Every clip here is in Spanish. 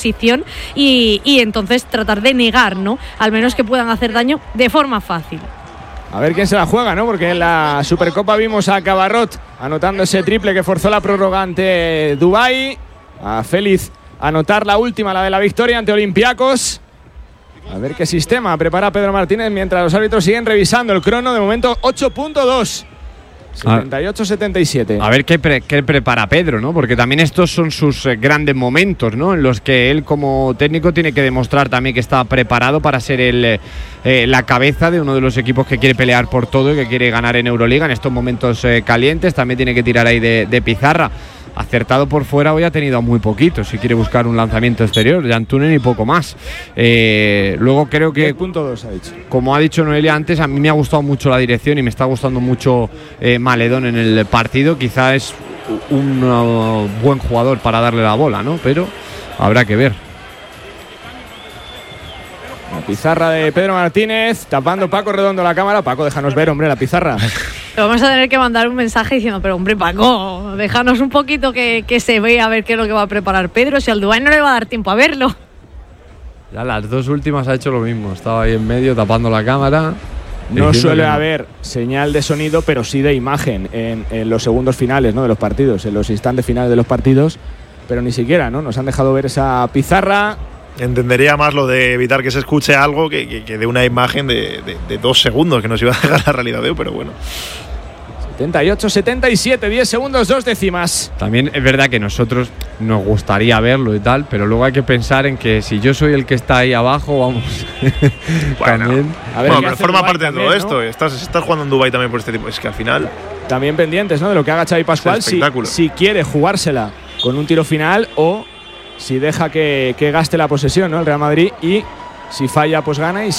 posición y entonces tratar de negar, ¿no? Al menos que puedan hacer daño de forma fácil. A ver quién se la juega, ¿no? Porque en la Supercopa vimos a Cabarrot anotando ese triple que forzó la prórroga ante Dubái. A Félix anotar la última, la de la victoria ante Olympiacos. A ver qué sistema prepara Pedro Martínez mientras los árbitros siguen revisando el crono. De momento 8.2. 78-77. A ver qué prepara Pedro, ¿no? Porque también estos son sus grandes momentos, ¿no? En los que él como técnico tiene que demostrar también que está preparado para ser la cabeza de uno de los equipos que quiere pelear por todo y que quiere ganar en Euroliga en estos momentos calientes. También tiene que tirar ahí de pizarra. Acertado por fuera hoy ha tenido muy poquito. Si quiere buscar un lanzamiento exterior, Jan Tunen y poco más. Luego creo que 10.2 ha dicho. Como ha dicho Noelia antes, a mí me ha gustado mucho la dirección y me está gustando mucho Maledón en el partido. Quizá es un buen jugador para darle la bola, ¿no? Pero habrá que ver. La pizarra de Pedro Martínez, tapando Paco Redondo la cámara. Paco, déjanos ver, hombre, la pizarra. Pero vamos a tener que mandar un mensaje diciendo, pero hombre, Paco, déjanos un poquito que se vea a ver qué es lo que va a preparar Pedro, si al Dubái no le va a dar tiempo a verlo. Ya las dos últimas ha hecho lo mismo, estaba ahí en medio tapando la cámara. No suele haber señal de sonido, pero sí de imagen en los segundos finales, ¿no? De los partidos, en los instantes finales de los partidos, pero ni siquiera, ¿no? Nos han dejado ver esa pizarra. Entendería más lo de evitar que se escuche algo que de una imagen de 2 segundos que nos iba a dejar la realidad de hoy, pero bueno. 78-77, 10 segundos, 2 décimas. También es verdad que nosotros nos gustaría verlo y tal, pero luego hay que pensar en que si yo soy el que está ahí abajo, vamos. Bueno, también. A ver, pero forma Dubái parte de todo también, esto. ¿No? Estás jugando en Dubái también por este tipo. Es que al final. También pendientes, ¿no? De lo que haga Xavi Pascual, si quiere jugársela con un tiro final o si deja que gaste la posesión, ¿no? El Real Madrid, y si falla, pues gana, y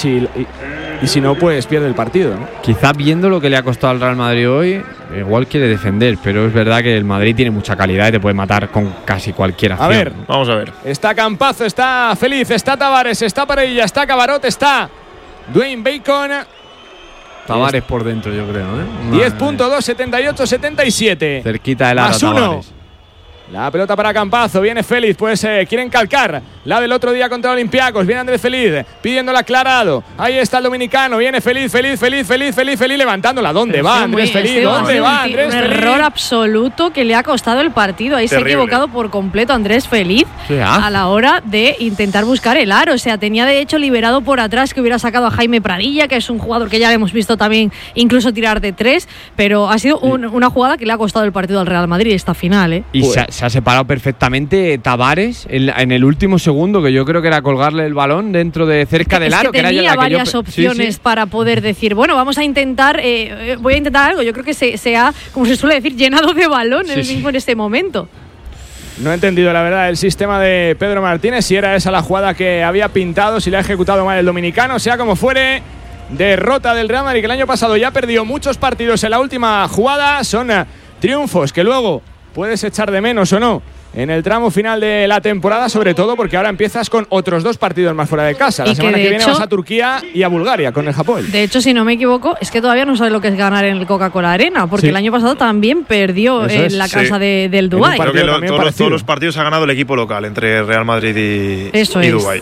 si no, pues pierde el partido, ¿no? Quizá viendo lo que le ha costado al Real Madrid hoy, igual quiere defender, pero es verdad que el Madrid tiene mucha calidad y te puede matar con casi cualquier acción. A ver, vamos a ver. Está Campazo, está Feliz, está Tavares, está Pareilla, está Cabarrot, está Dwayne Bacon. Tavares por dentro, yo creo, ¿eh? 10.2, 78-77. Cerquita del aro, Tavares. La pelota para Campazo, viene Félix, pues quieren calcar la del otro día contra Olympiacos, viene Andrés Feliz pidiéndola aclarado, ahí está el dominicano, viene Feliz, levantándola. ¿Dónde va Andrés Feliz? ¿Dónde va Andrés Feliz? Un error absoluto que le ha costado el partido, ahí terrible. Se ha equivocado por completo Andrés Feliz a la hora de intentar buscar el aro, o sea, tenía de hecho liberado por atrás que hubiera sacado a Jaime Pradilla, que es un jugador que ya le hemos visto también incluso tirar de 3, pero ha sido una jugada que le ha costado el partido al Real Madrid esta final, ¿eh? Y se ha separado perfectamente Tavares en el último segundo, que yo creo que era colgarle el balón dentro de cerca del aro. Que tenía varias opciones para poder decir, bueno, vamos a intentar, voy a intentar algo. Yo creo que se ha, como se suele decir, llenado de balón mismo en este momento. No he entendido, la verdad, el sistema de Pedro Martínez, si era esa la jugada que había pintado, si le ha ejecutado mal el dominicano, sea como fuere. Derrota del Real Madrid, que el año pasado ya perdió muchos partidos en la última jugada. Son triunfos que luego puedes echar de menos o no en el tramo final de la temporada, sobre todo porque ahora empiezas con otros 2 partidos más fuera de casa. La semana que viene vas a Turquía y a Bulgaria con el Japón. De hecho, si no me equivoco, es que todavía no sabe lo que es ganar en el Coca-Cola Arena, porque el año pasado también perdió en la casa del Dubái. Creo que todos los partidos ha ganado el equipo local entre Real Madrid y Dubái.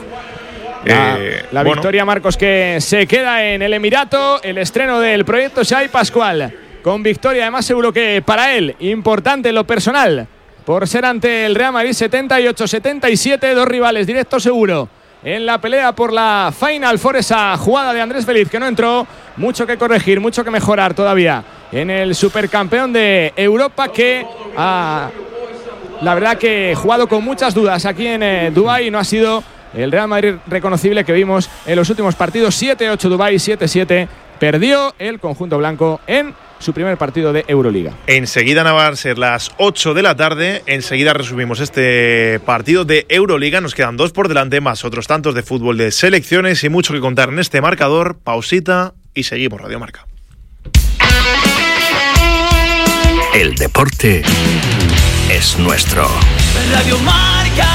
La victoria, Marcos, que se queda en el Emirato, el estreno del proyecto Xavi Pascual, con victoria, además seguro que para él, importante en lo personal, por ser ante el Real Madrid. 78-77, 2 rivales directos seguro en la pelea por la Final Four. Esa jugada de Andrés Feliz que no entró, mucho que corregir, mucho que mejorar todavía en el supercampeón de Europa, que la verdad que jugado con muchas dudas aquí en Dubái, y no ha sido el Real Madrid reconocible que vimos en los últimos partidos. 7-8 Dubái, 7-7 perdió el conjunto blanco en su primer partido de Euroliga. Enseguida van a ser las 8 de la tarde. Enseguida resumimos este partido de Euroliga. Nos quedan 2 por delante, más otros tantos de fútbol de selecciones y mucho que contar en este marcador. Pausita y seguimos Radio Marca. El deporte es nuestro. Radio Marca.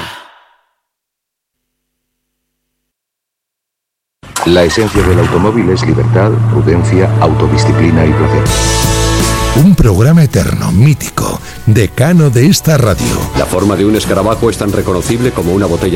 La esencia del automóvil es libertad, prudencia, autodisciplina y placer. Un programa eterno, mítico, decano de esta radio. La forma de un escarabajo es tan reconocible como una botella